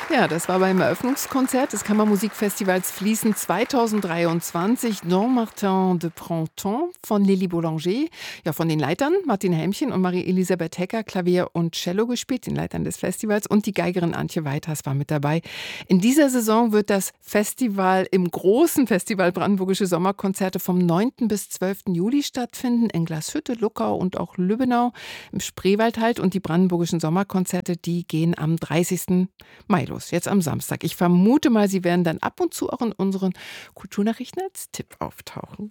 Ja, das war beim Eröffnungskonzert des Kammermusikfestivals Fließen 2023 Don Martin de Printemps von Lili Boulanger. Ja, von den Leitern Martin Helmchen und Marie-Elisabeth Hecker Klavier und Cello gespielt, den Leitern des Festivals. Und die Geigerin Antje Weithers war mit dabei. In dieser Saison wird das Festival im großen Festival Brandenburgische Sommerkonzerte vom 9. bis 12. Juli stattfinden. In Glashütte, Luckau und auch Lübbenau im Spreewald halt. Und die Brandenburgischen Sommerkonzerte, die gehen am 30. Mai los, jetzt am Samstag. Ich vermute mal, sie werden dann ab und zu auch in unseren Kulturnachrichten als Tipp auftauchen.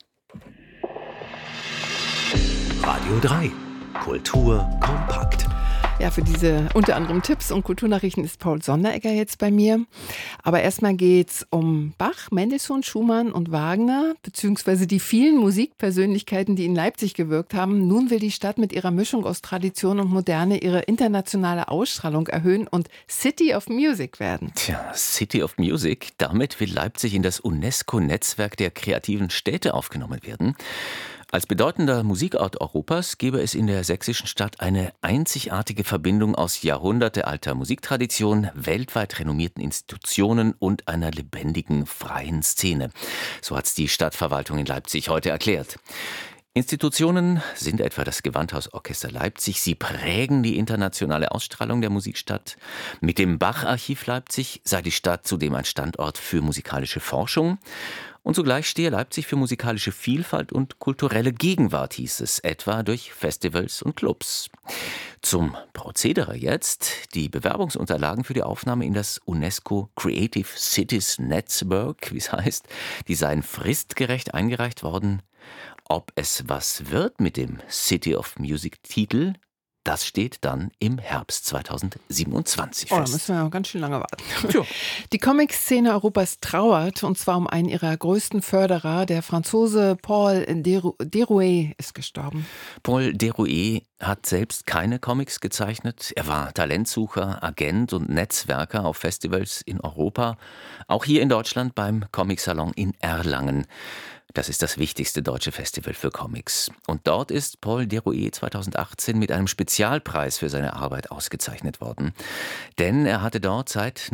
Radio 3. Kultur kompakt. Ja, für diese unter anderem Tipps und Kulturnachrichten ist Paul Sonderegger jetzt bei mir. Aber erstmal geht's um Bach, Mendelssohn, Schumann und Wagner, beziehungsweise die vielen Musikpersönlichkeiten, die in Leipzig gewirkt haben. Nun will die Stadt mit ihrer Mischung aus Tradition und Moderne ihre internationale Ausstrahlung erhöhen und City of Music werden. Tja, City of Music, damit will Leipzig in das UNESCO-Netzwerk der kreativen Städte aufgenommen werden. Als bedeutender Musikort Europas gäbe es in der sächsischen Stadt eine einzigartige Verbindung aus jahrhundertealter Musiktradition, weltweit renommierten Institutionen und einer lebendigen, freien Szene. So hat es die Stadtverwaltung in Leipzig heute erklärt. Institutionen sind etwa das Gewandhausorchester Leipzig. Sie prägen die internationale Ausstrahlung der Musikstadt. Mit dem Bach-Archiv Leipzig sei die Stadt zudem ein Standort für musikalische Forschung. Und zugleich stehe Leipzig für musikalische Vielfalt und kulturelle Gegenwart, hieß es, etwa durch Festivals und Clubs. Zum Prozedere jetzt. Die Bewerbungsunterlagen für die Aufnahme in das UNESCO Creative Cities Network, wie es heißt, die seien fristgerecht eingereicht worden. Ob es was wird mit dem City of Music Titel, das steht dann im Herbst 2027 fest. Oh, da müssen wir ja ganz schön lange warten. Ja. Die Comic-Szene Europas trauert, und zwar um einen ihrer größten Förderer. Der Franzose Paul Derouet ist gestorben. Paul Derouet hat selbst keine Comics gezeichnet. Er war Talentsucher, Agent und Netzwerker auf Festivals in Europa. Auch hier in Deutschland beim Comic-Salon in Erlangen. Das ist das wichtigste deutsche Festival für Comics. Und dort ist Paul Derouet 2018 mit einem Spezialpreis für seine Arbeit ausgezeichnet worden. Denn er hatte dort seit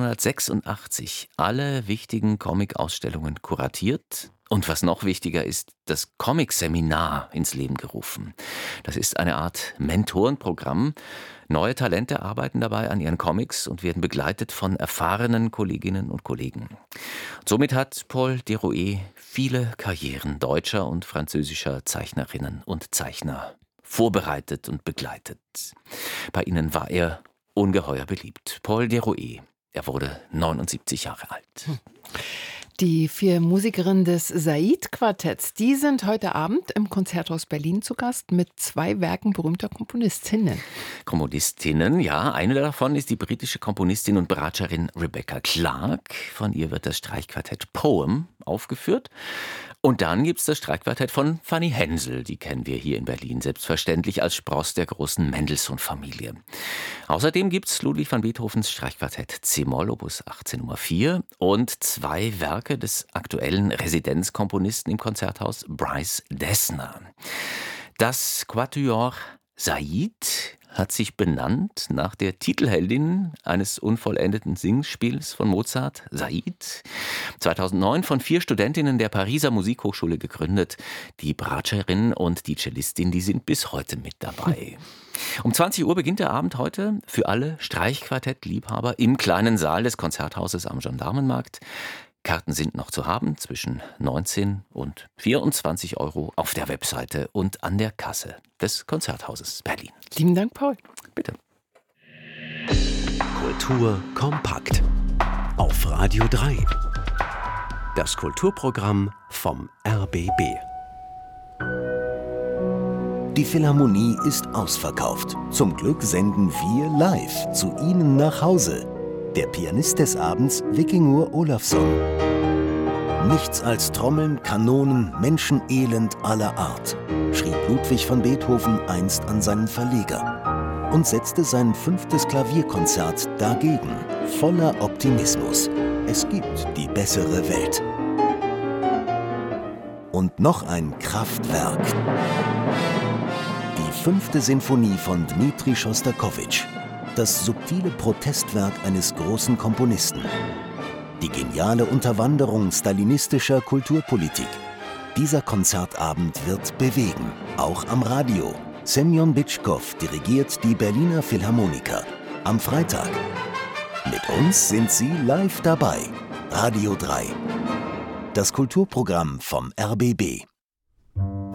1986 alle wichtigen Comic-Ausstellungen kuratiert. Und was noch wichtiger ist, das Comic-Seminar ins Leben gerufen. Das ist eine Art Mentorenprogramm. Neue Talente arbeiten dabei an ihren Comics und werden begleitet von erfahrenen Kolleginnen und Kollegen. Somit hat Paul Derouet viele Karrieren deutscher und französischer Zeichnerinnen und Zeichner vorbereitet und begleitet. Bei ihnen war er ungeheuer beliebt. Paul Derouet, er wurde 79 Jahre alt. Die 4 Musikerinnen des Said-Quartetts, die sind heute Abend im Konzerthaus Berlin zu Gast mit 2 Werken berühmter Komponistinnen. Komponistinnen, ja. Eine davon ist die britische Komponistin und Bratscherin Rebecca Clark. Von ihr wird das Streichquartett Poem aufgeführt. Und dann gibt es das Streichquartett von Fanny Hensel. Die kennen wir hier in Berlin selbstverständlich als Spross der großen Mendelssohn-Familie. Außerdem gibt es Ludwig van Beethovens Streichquartett C-Moll, Opus 18 Nummer 4 und 2 Werke des aktuellen Residenzkomponisten im Konzerthaus, Bryce Dessner. Das Quatuor Said hat sich benannt nach der Titelheldin eines unvollendeten Singspiels von Mozart, Said. 2009 von 4 Studentinnen der Pariser Musikhochschule gegründet. Die Bratscherin und die Cellistin, die sind bis heute mit dabei. Um 20 Uhr beginnt der Abend heute für alle Streichquartett-Liebhaber im kleinen Saal des Konzerthauses am Gendarmenmarkt. Karten sind noch zu haben zwischen 19 und 24 Euro auf der Webseite und an der Kasse des Konzerthauses Berlin. Lieben Dank, Paul. Bitte. Kultur kompakt. Auf Radio 3. Das Kulturprogramm vom RBB. Die Philharmonie ist ausverkauft. Zum Glück senden wir live zu Ihnen nach Hause. Der Pianist des Abends, Vikingur Olafsson. Nichts als Trommeln, Kanonen, Menschenelend aller Art, schrieb Ludwig van Beethoven einst an seinen Verleger und setzte sein 5. Klavierkonzert dagegen, voller Optimismus. Es gibt die bessere Welt. Und noch ein Kraftwerk. Die 5. Sinfonie von Dmitri Schostakowitsch. Das subtile Protestwerk eines großen Komponisten. Die geniale Unterwanderung stalinistischer Kulturpolitik. Dieser Konzertabend wird bewegen, auch am Radio. Semjon Bitschkow dirigiert die Berliner Philharmoniker. Am Freitag. Mit uns sind Sie live dabei. Radio 3. Das Kulturprogramm vom RBB.